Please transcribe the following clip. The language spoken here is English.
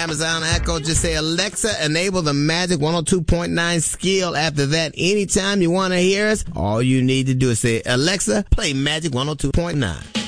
Amazon Echo. Just say, Alexa, enable the Magic 102.9 skill. After that, anytime you want to hear us, all you need to do is say, Alexa, play Magic 102.9.